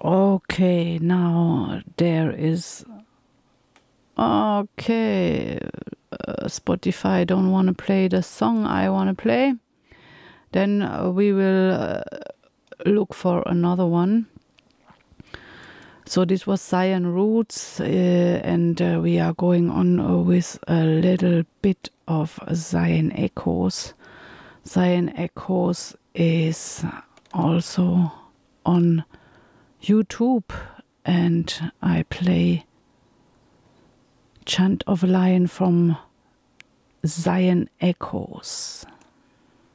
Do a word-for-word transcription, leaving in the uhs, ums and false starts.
Okay, now there is. Okay, uh, Spotify don't want to play the song I want to play. Then uh, we will uh, look for another one. So this was Zion Roots, uh, and uh, we are going on uh, with a little bit of Zion Echoes. Zion Echoes is also on YouTube, and I play Chant of a Lion from Zion Echoes.